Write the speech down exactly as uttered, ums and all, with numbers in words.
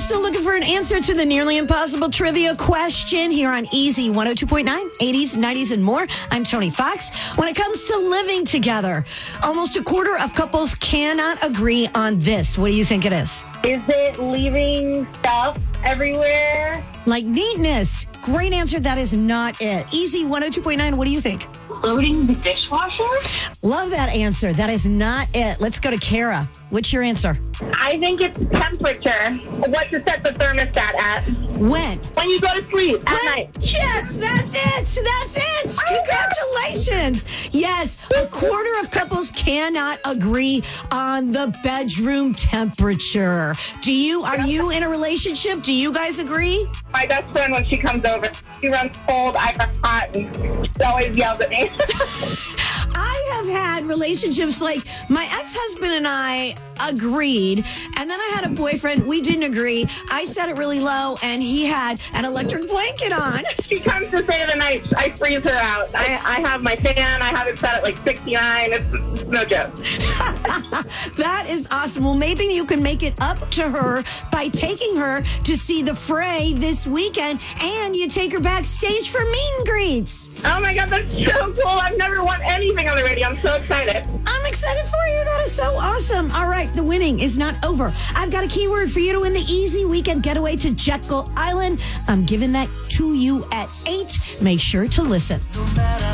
still looking for an answer to the nearly impossible trivia question here on Easy one oh two point nine, eighties, nineties, and more. I'm Tony Fox. When it comes to living together, almost a quarter of couples cannot agree on this. What do you think it is? Is it leaving stuff everywhere? Like neatness. Great answer. That is not it. Easy one oh two point nine. What do you think? Loading the dishwasher? Love that answer. That is not it. Let's go to Kara. What's your answer? I think it's temperature. What to set the thermostat at. When? When you go to sleep at When? night. Yes, that's it. That's it. Congratulations. Yes, a quarter of couples cannot agree on the bedroom temperature. Do you, are you in a relationship? Do you guys agree? My best friend, when she comes over, she runs cold, I run hot, and she always yells at me. I have had relationships like my ex-husband and I agreed, and then I had a boyfriend. We didn't agree. I set it really low, and he had an electric blanket on. She comes to stay the night. I freeze her out. I, I have my fan. I have it set at like sixty-nine. It's, it's no joke. That is awesome. Well, maybe you can make it up to her by taking her to see The Fray this weekend, and you take her backstage for meet and greets. Oh my God, that's so cool. I've never won anything on the radio. I'm so excited. I'm excited for you. That is so awesome. All right, the winning is not over. I've got a keyword for you to win the easy weekend getaway to Jekyll Island. I'm giving that to you at eight. Make sure to listen. No matter